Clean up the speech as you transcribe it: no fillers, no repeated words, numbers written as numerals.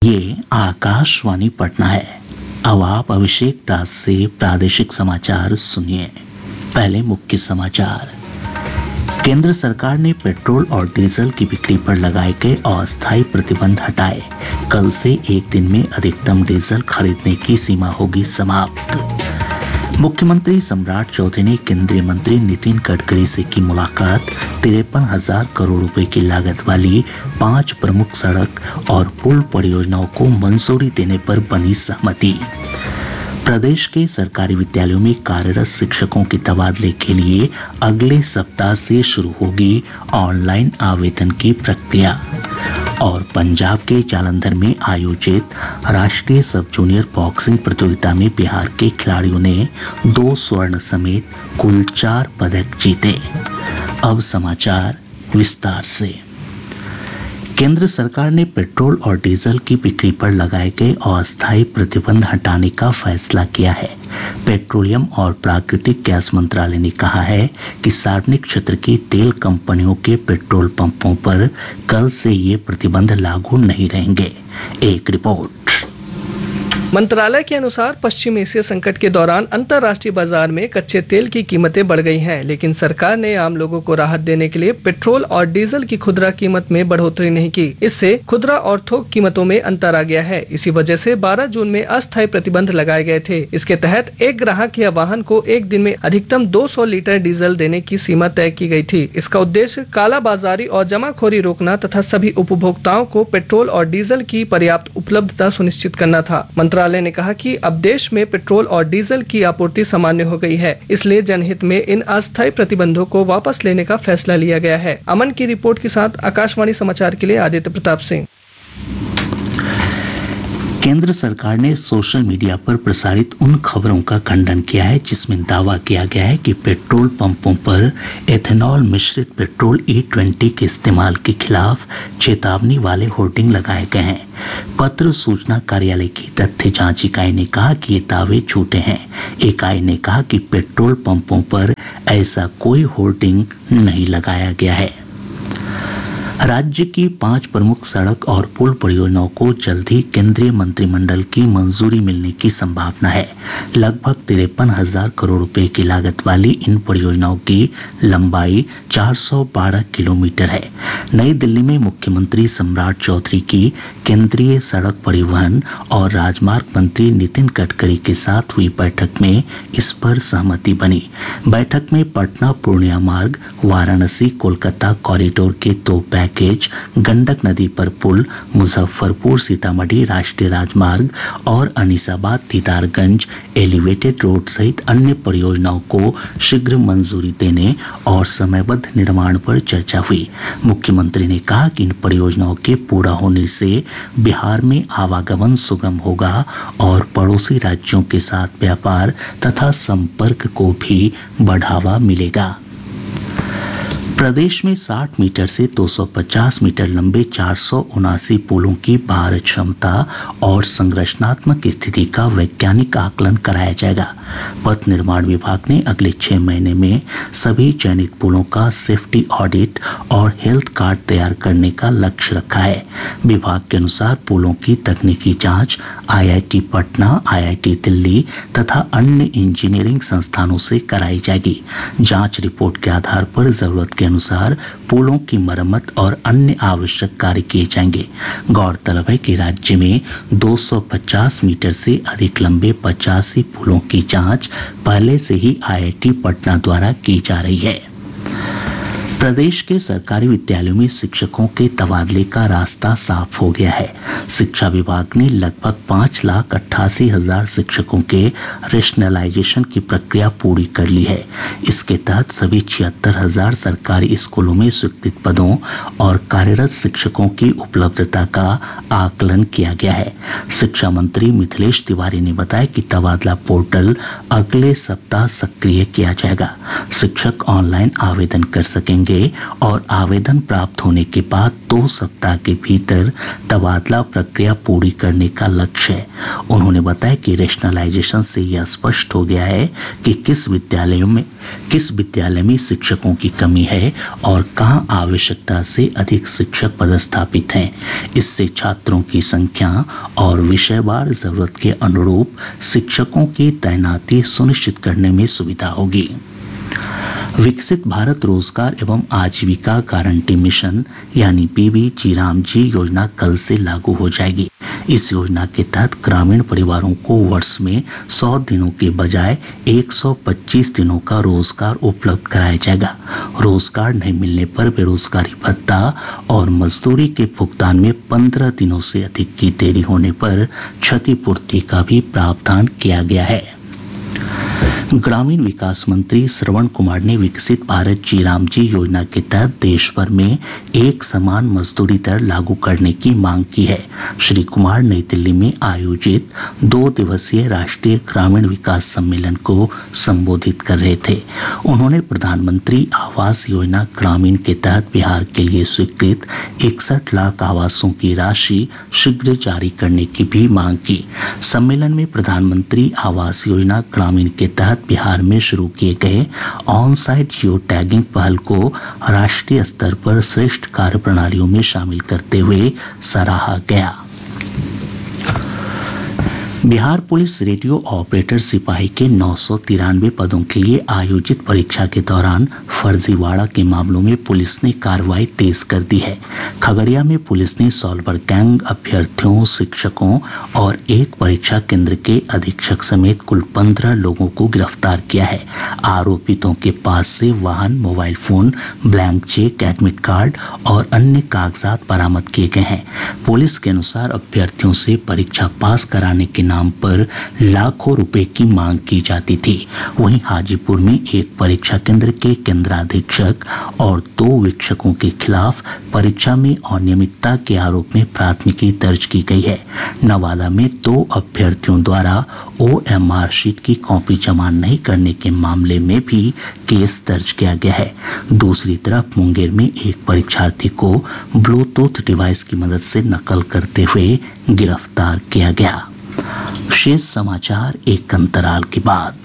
ये आकाशवाणी पटना है। अब आप अभिषेक दास से प्रादेशिक समाचार सुनिए। पहले मुख्य समाचार। केंद्र सरकार ने पेट्रोल और डीजल की बिक्री पर लगाए गए अस्थायी प्रतिबंध हटाए। कल से एक दिन में अधिकतम डीजल खरीदने की सीमा होगी समाप्त। मुख्यमंत्री सम्राट चौधरी ने केंद्रीय मंत्री नितिन गडकरी से की मुलाकात। 53,000 करोड़ रुपए की लागत वाली 5 प्रमुख सड़क और पुल परियोजनाओं को मंजूरी देने पर बनी सहमति। प्रदेश के सरकारी विद्यालयों में कार्यरत शिक्षकों के तबादले के लिए अगले सप्ताह से शुरू होगी ऑनलाइन आवेदन की प्रक्रिया। और पंजाब के जालंधर में आयोजित राष्ट्रीय सब जूनियर बॉक्सिंग प्रतियोगिता में बिहार के खिलाड़ियों ने 2 स्वर्ण समेत कुल 4 पदक जीते। अब समाचार विस्तार से। केंद्र सरकार ने पेट्रोल और डीजल की बिक्री पर लगाए गए अस्थायी प्रतिबंध हटाने का फैसला किया है। पेट्रोलियम और प्राकृतिक गैस मंत्रालय ने कहा है कि सार्वजनिक क्षेत्र की तेल कंपनियों के पेट्रोल पंपों पर कल से ये प्रतिबंध लागू नहीं रहेंगे। एक रिपोर्ट। मंत्रालय के अनुसार पश्चिम एशिया संकट के दौरान अंतर्राष्ट्रीय बाजार में कच्चे तेल की कीमतें बढ़ गई हैं, लेकिन सरकार ने आम लोगों को राहत देने के लिए पेट्रोल और डीजल की खुदरा कीमत में बढ़ोतरी नहीं की। इससे खुदरा और थोक कीमतों में अंतर आ गया है। इसी वजह से 12 जून में अस्थायी प्रतिबंध लगाए गए थे। इसके तहत एक ग्राहक या वाहन को एक दिन में अधिकतम 200 लीटर डीजल देने की सीमा तय की गई थी। इसका उद्देश्य कालाबाजारी और जमाखोरी रोकना तथा सभी उपभोक्ताओं को पेट्रोल और डीजल की पर्याप्त उपलब्धता सुनिश्चित करना था। मंत्रालय ने कहा कि अब देश में पेट्रोल और डीजल की आपूर्ति सामान्य हो गई है, इसलिए जनहित में इन अस्थायी प्रतिबंधों को वापस लेने का फैसला लिया गया है। अमन की रिपोर्ट के साथ आकाशवाणी समाचार के लिए आदित्य प्रताप सिंह। केंद्र सरकार ने सोशल मीडिया पर प्रसारित उन खबरों का खंडन किया है जिसमें दावा किया गया है कि पेट्रोल पंपों पर एथेनॉल मिश्रित पेट्रोल E20 के इस्तेमाल के खिलाफ चेतावनी वाले होर्डिंग लगाए गए हैं। पत्र सूचना कार्यालय की तथ्य जांच इकाई ने कहा कि ये दावे झूठे हैं। इकाई ने कहा कि पेट्रोल पंपों पर ऐसा कोई होर्डिंग नहीं लगाया गया है। राज्य की 5 प्रमुख सड़क और पुल परियोजनाओं को जल्द ही केंद्रीय मंत्रिमंडल की मंजूरी मिलने की संभावना है। लगभग 53,000 करोड़ रुपए की लागत वाली इन परियोजनाओं की लंबाई 412 किलोमीटर है। नई दिल्ली में मुख्यमंत्री सम्राट चौधरी की केंद्रीय सड़क परिवहन और राजमार्ग मंत्री नितिन गडकरी के साथ हुई बैठक में इस पर सहमति बनी। बैठक में पटना पूर्णिया मार्ग, वाराणसी कोलकाता कॉरिडोर के 2 पैकेज, गंडक नदी पर पुल, मुजफ्फरपुर सीतामढ़ी राष्ट्रीय राजमार्ग और अनीसाबाद दीदारगंज एलिवेटेड रोड सहित अन्य परियोजनाओं को शीघ्र मंजूरी देने और समयबद्ध निर्माण पर चर्चा हुई। मुख्यमंत्री ने कहा कि इन परियोजनाओं के पूरा होने से बिहार में आवागमन सुगम होगा और पड़ोसी राज्यों के साथ व्यापार तथा संपर्क को भी बढ़ावा मिलेगा। प्रदेश में 60 मीटर से 250 मीटर लंबे 479 पुलों की भार क्षमता और संरचनात्मक स्थिति का वैज्ञानिक आकलन कराया जाएगा। पथ निर्माण विभाग ने अगले 6 महीने में सभी चयनित पुलों का सेफ्टी ऑडिट और हेल्थ कार्ड तैयार करने का लक्ष्य रखा है। विभाग के अनुसार पुलों की तकनीकी जांच IIT पटना, IIT दिल्ली तथा अन्य इंजीनियरिंग संस्थानों से कराई जाएगी। जांच रिपोर्ट के आधार पर जरूरत के अनुसार पुलों की मरम्मत और अन्य आवश्यक कार्य किए जाएंगे। गौरतलब है कि राज्य में 250 मीटर से अधिक लंबे 85 पुलों की जांच पहले से ही IIT पटना द्वारा की जा रही है। प्रदेश के सरकारी विद्यालयों में शिक्षकों के तबादले का रास्ता साफ हो गया है। शिक्षा विभाग ने लगभग 5,88,000 शिक्षकों के रेशनलाइजेशन की प्रक्रिया पूरी कर ली है। इसके तहत सभी 76,000 सरकारी स्कूलों में स्वीकृत पदों और कार्यरत शिक्षकों की उपलब्धता का आकलन किया गया है। शिक्षा मंत्री मिथिलेश तिवारी ने बताया कि तबादला पोर्टल अगले सप्ताह सक्रिय किया जाएगा। शिक्षक ऑनलाइन आवेदन कर सकेंगे और आवेदन प्राप्त होने के बाद 2 सप्ताह के भीतर तबादला प्रक्रिया पूरी करने का लक्ष्य है। उन्होंने बताया कि रेशनलाइजेशन से यह स्पष्ट हो गया है कि किस विद्यालय में शिक्षकों की कमी है और कहां आवश्यकता से अधिक शिक्षक पदस्थापित हैं। इससे छात्रों की संख्या और विषयवार जरूरत के अनुरूप शिक्षकों की तैनाती सुनिश्चित करने में सुविधा होगी। विकसित भारत रोजगार एवं आजीविका गारंटी मिशन यानी पीबीजीरामजी योजना कल से लागू हो जाएगी। इस योजना के तहत ग्रामीण परिवारों को वर्ष में 100 दिनों के बजाय 125 दिनों का रोजगार उपलब्ध कराया जाएगा। रोजगार नहीं मिलने पर बेरोजगारी भत्ता और मजदूरी के भुगतान में 15 दिनों से अधिक की देरी होने पर क्षतिपूर्ति का भी प्रावधान किया गया है। ग्रामीण विकास मंत्री श्रवण कुमार ने विकसित भारत जीरामजी योजना के तहत देश भर में एक समान मजदूरी दर लागू करने की मांग की है। श्री कुमार नई दिल्ली में आयोजित 2 दिवसीय राष्ट्रीय ग्रामीण विकास सम्मेलन को संबोधित कर रहे थे। उन्होंने प्रधानमंत्री आवास योजना ग्रामीण के तहत बिहार के लिए स्वीकृत 61 लाख आवासों की राशि शीघ्र जारी करने की भी मांग की। सम्मेलन में प्रधानमंत्री आवास योजना ग्रामीण के तहत बिहार में शुरू किए गए ऑन साइट जियो टैगिंग पहल को राष्ट्रीय स्तर पर श्रेष्ठ कार्यप्रणालियों में शामिल करते हुए सराहा गया। बिहार पुलिस रेडियो ऑपरेटर सिपाही के 993 पदों के लिए आयोजित परीक्षा के दौरान फर्जीवाड़ा के मामलों में पुलिस ने कार्रवाई तेज कर दी है। खगड़िया में पुलिस ने सॉल्वर गैंग अभ्यर्थियों, शिक्षकों और एक परीक्षा केंद्र के अधीक्षक समेत कुल 15 लोगों को गिरफ्तार किया है। आरोपितों के पास से वाहन, mobile phone, blank cheque, admit card और अन्य कागजात बरामद किए गए हैं। पुलिस के अनुसार अभ्यर्थियों से परीक्षा पास कराने के नाम पर लाखों रुपए की मांग की जाती थी। वहीं हाजीपुर में एक परीक्षा केंद्र के केंद्राधीक्षक और 2 वीक्षकों के खिलाफ परीक्षा में अनियमितता के आरोप में प्राथमिकी दर्ज की गई है। नवादा में 2 अभ्यर्थियों द्वारा OMR शीट की कॉपी जमा नहीं करने के मामले में भी केस दर्ज किया गया है। दूसरी तरफ मुंगेर में एक परीक्षार्थी को ब्लूटूथ डिवाइस की मदद से नकल करते हुए गिरफ्तार किया गया। शेष समाचार एक अंतराल के बाद।